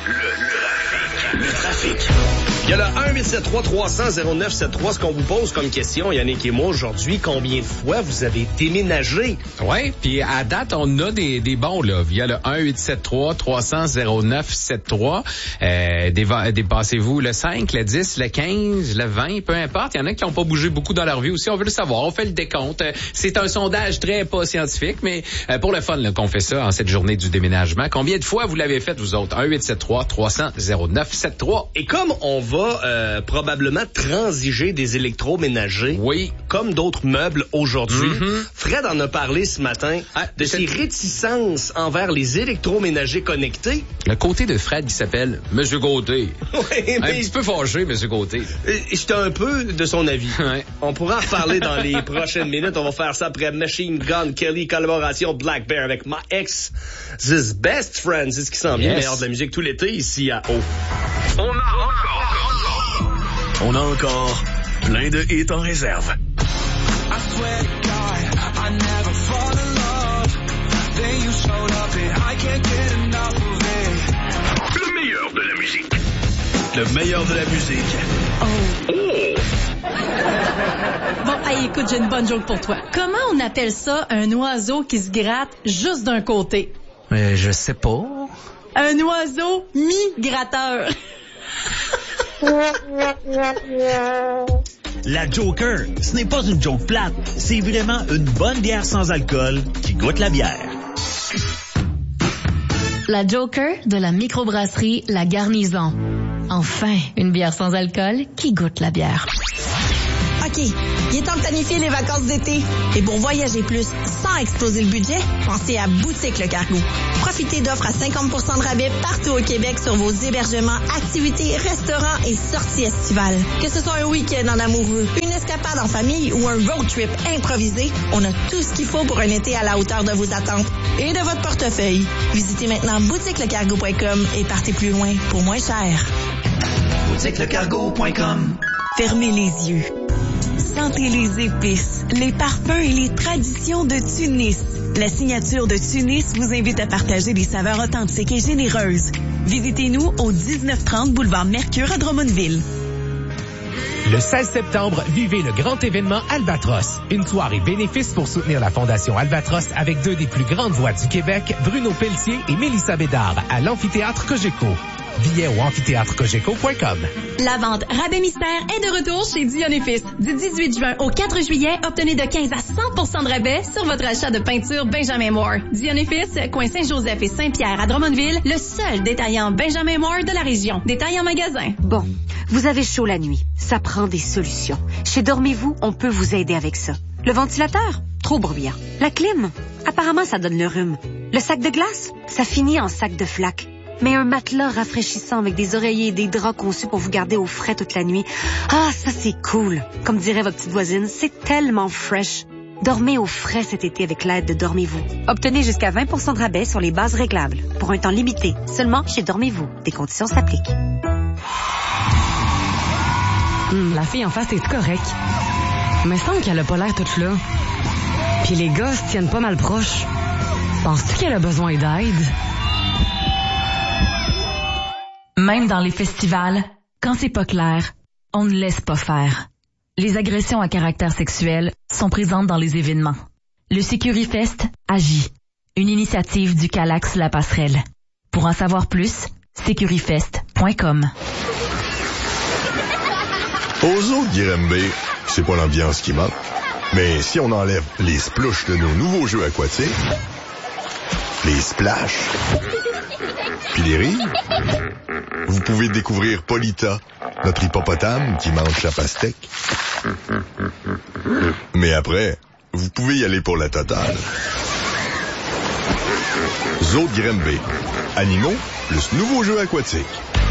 Le trafic. Il y a le 1-873-300-0973. Ce qu'on vous pose comme question, Yannick et moi, aujourd'hui, combien de fois vous avez déménagé? Oui, puis à date, on a des bons, là, via le 1-873-300-0973. Dépassez-vous le 5, le 10, le 15, le 20, peu importe. Il y en a qui n'ont pas bougé beaucoup dans leur vie aussi. On veut le savoir. On fait le décompte. C'est un sondage très pas scientifique, mais pour le fun là, qu'on fait ça en cette journée du déménagement. Combien de fois vous l'avez fait, vous autres? 1-873-300-0973. Et comme on va probablement transiger des électroménagers, oui, comme d'autres meubles aujourd'hui, Fred en a parlé ce matin de ses réticences envers les électroménagers connectés. Le côté de Fred qui s'appelle Monsieur Gauthier. Oui, un petit peu fâché, Monsieur Gauthier. J'étais un peu de son avis. Ouais. On pourra en reparler dans les prochaines minutes. On va faire ça après Machine Gun Kelly, collaboration Black Bear avec My Ex's Best Friend. C'est ce qui s'en vient, le meilleur de la musique tout l'été ici à O. On a encore plein de hits en réserve. Le meilleur de la musique. Le meilleur de la musique. Oh. Bon, hey, écoute, j'ai une bonne joke pour toi. Comment on appelle ça, un oiseau qui se gratte juste d'un côté? Je sais pas. Un oiseau migrateur. La Joker, ce n'est pas une joke plate, c'est vraiment une bonne bière sans alcool qui goûte la bière. La Joker de la microbrasserie La Garnison. Enfin, une bière sans alcool qui goûte la bière. OK, il est temps de planifier les vacances d'été. Et pour voyager plus sans exploser le budget, pensez à Boutique Le Cargo. Profitez d'offres à 50% de rabais partout au Québec sur vos hébergements, activités, restaurants et sorties estivales. Que ce soit un week-end en amoureux, une escapade en famille ou un road trip improvisé, on a tout ce qu'il faut pour un été à la hauteur de vos attentes et de votre portefeuille. Visitez maintenant boutiquelecargo.com et partez plus loin pour moins cher. boutiquelecargo.com. Fermez les yeux. Sentez les épices, les parfums et les traditions de Tunis. La signature de Tunis vous invite à partager des saveurs authentiques et généreuses. Visitez-nous au 1930 boulevard Mercure à Drummondville. Le 16 septembre, vivez le grand événement Albatros. Une soirée bénéfice pour soutenir la Fondation Albatros avec deux des plus grandes voix du Québec, Bruno Pelletier et Mélissa Bédard, à l'amphithéâtre Cogeco. Billets au amphithéâtrecogeco.com. La vente Rabais Mystère est de retour chez Dion & Fils. Du 18 juin au 4 juillet, obtenez de 15 à 100% de rabais sur votre achat de peinture Benjamin Moore. Dion & Fils, coin Saint-Joseph et Saint-Pierre à Drummondville, le seul détaillant Benjamin Moore de la région. Détail en magasin. Bon, vous avez chaud la nuit. Ça prend des solutions. Chez Dormez-vous, on peut vous aider avec ça. Le ventilateur? Trop bruyant. La clim? Apparemment, ça donne le rhume. Le sac de glace? Ça finit en sac de flaque. Mais un matelas rafraîchissant avec des oreillers et des draps conçus pour vous garder au frais toute la nuit. Ah, ça c'est cool. Comme dirait votre petite voisine, c'est tellement fresh. Dormez au frais cet été avec l'aide de Dormez-vous. Obtenez jusqu'à 20% de rabais sur les bases réglables. Pour un temps limité. Seulement chez Dormez-vous. Des conditions s'appliquent. La fille en face est correcte. Mais semble qu'elle a pas l'air toute là. Puis les gars se tiennent pas mal proches. Penses-tu qu'elle a besoin d'aide? Même dans les festivals, quand c'est pas clair, on ne laisse pas faire. Les agressions à caractère sexuel sont présentes dans les événements. Le Sécurifest agit. Une initiative du Calax La Passerelle. Pour en savoir plus, sécurifest.com. Aux zoo de Grimby, c'est pas l'ambiance qui manque. Mais si on enlève les splouches de nos nouveaux jeux aquatiques, les splash, puis les rires, vous pouvez découvrir Polita, notre hippopotame qui mange la pastèque. Mais après, vous pouvez y aller pour la totale. Zoo de Grimby. Animaux plus nouveaux jeux aquatiques.